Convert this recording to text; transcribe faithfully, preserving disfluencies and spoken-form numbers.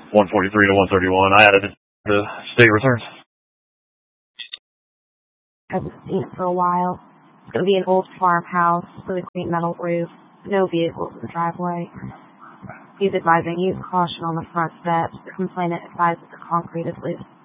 one forty-three to one thirty-one. I added it to state returns. I haven't seen it for a while. It's going to be an old farmhouse with a quaint metal roof. No vehicles in the driveway. He's advising use caution on the front steps. The complainant advises the concrete is loose.